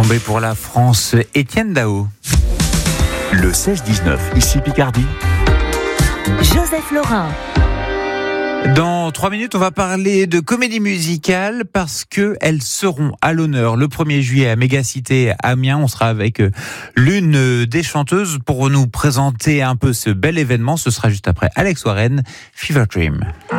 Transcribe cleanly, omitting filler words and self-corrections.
tombé pour la France, Étienne Dao. Le 16-19, ici Picardie. Joseph Laurin. Dans 3 minutes, on va parler de comédie musicale parce que elles seront à l'honneur le 1er juillet à Mégacité à Amiens. On sera avec l'une des chanteuses pour nous présenter un peu ce bel événement. Ce sera juste après Alex Warren, Fever Dream.